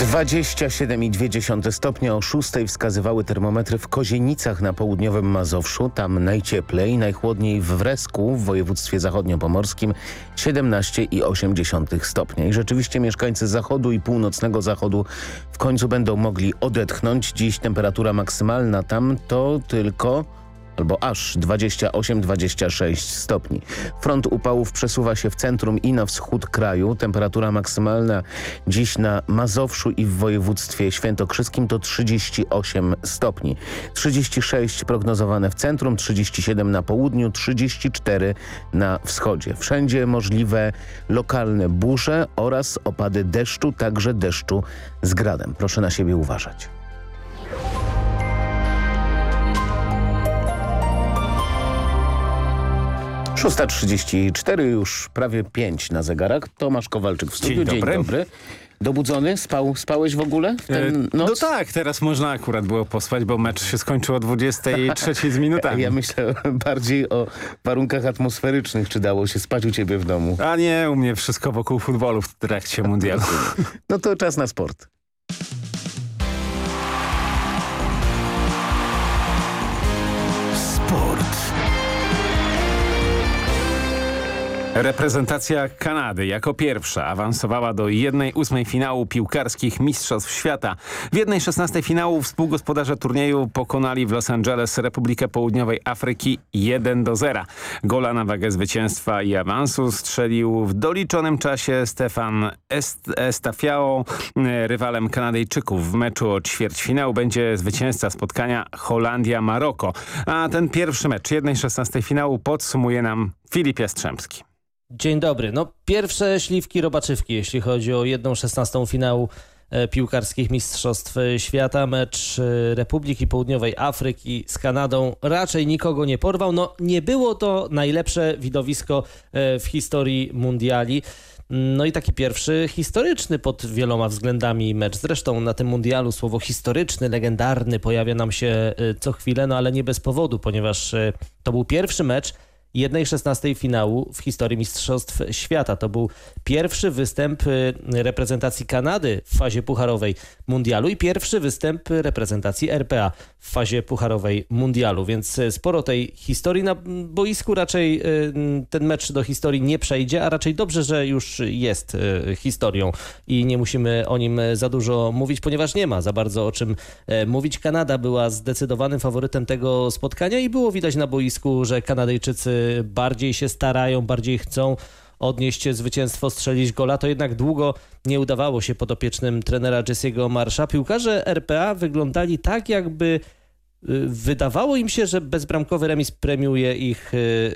27,2 stopnia o 6 wskazywały termometry w Kozienicach na południowym Mazowszu. Tam najcieplej, najchłodniej w Wresku w województwie zachodniopomorskim 17,8 stopnia. I rzeczywiście mieszkańcy zachodu i północnego zachodu w końcu będą mogli odetchnąć. Dziś temperatura maksymalna tam to tylko albo aż 28-26 stopni. Front upałów przesuwa się w centrum i na wschód kraju. Temperatura maksymalna dziś na Mazowszu i w województwie świętokrzyskim to 38 stopni. 36 prognozowane w centrum, 37 na południu, 34 na wschodzie. Wszędzie możliwe lokalne burze oraz opady deszczu, także deszczu z gradem. Proszę na siebie uważać. Szósta 34, już prawie 5 na zegarach. Tomasz Kowalczyk w studiu. Dzień dobry. Dobudzony? Spałeś w ogóle w tę noc? No tak, teraz można akurat było pospać, bo mecz się skończył o 23 z minutami. Ja myślę bardziej o warunkach atmosferycznych. Czy dało się spać u ciebie w domu? A nie, u mnie wszystko wokół futbolu w trakcie mundialu. No to czas na sport. Reprezentacja Kanady jako pierwsza awansowała do 1/8 finału piłkarskich Mistrzostw Świata. W 1/16 finału współgospodarze turnieju pokonali w Los Angeles Republikę Południowej Afryki 1-0. Gola na wagę zwycięstwa i awansu strzelił w doliczonym czasie Stefan Estafiao. Rywalem Kanadyjczyków w meczu o ćwierćfinału będzie zwycięzca spotkania Holandia-Maroko. A ten pierwszy mecz 1/16 finału podsumuje nam Filip Jastrzębski. Dzień dobry. No, pierwsze śliwki robaczywki, jeśli chodzi o 1/16 finału piłkarskich Mistrzostw Świata. Mecz Republiki Południowej Afryki z Kanadą raczej nikogo nie porwał. No, nie było to najlepsze widowisko w historii mundiali. No i taki pierwszy historyczny pod wieloma względami mecz. Zresztą na tym mundialu słowo historyczny, legendarny pojawia nam się co chwilę, no ale nie bez powodu, ponieważ to był pierwszy mecz 1/16 finału w historii Mistrzostw Świata. To był pierwszy występ reprezentacji Kanady w fazie pucharowej mundialu i pierwszy występ reprezentacji RPA w fazie pucharowej mundialu, więc sporo tej historii na boisku. Raczej ten mecz do historii nie przejdzie, a raczej dobrze, że już jest historią i nie musimy o nim za dużo mówić, ponieważ nie ma za bardzo o czym mówić. Kanada była zdecydowanym faworytem tego spotkania i było widać na boisku, że Kanadyjczycy bardziej się starają, bardziej chcą odnieść zwycięstwo, strzelić gola. To jednak długo nie udawało się podopiecznym trenera Jesse'ego Marsha. Piłkarze RPA wyglądali tak, jakby wydawało im się, że bezbramkowy remis premiuje ich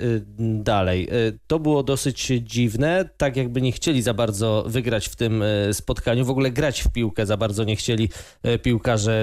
dalej. To było dosyć dziwne, tak jakby nie chcieli za bardzo wygrać w tym spotkaniu. W ogóle grać w piłkę za bardzo nie chcieli piłkarze